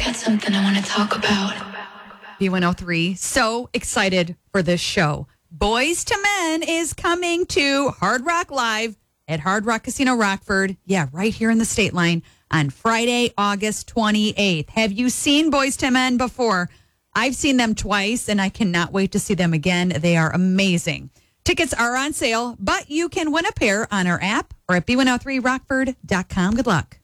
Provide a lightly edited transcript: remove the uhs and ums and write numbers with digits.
something I want to talk about. B103, so excited for this show. Boys to Men is coming to Hard Rock Live at Hard Rock Casino Rockford. Yeah, right here in the state line on Friday, August 28th. Have you seen Boys to Men before? I've seen them twice, and I cannot wait to see them again. They are amazing. Tickets are on sale, but you can win a pair on our app or at b103rockford.com. Good luck.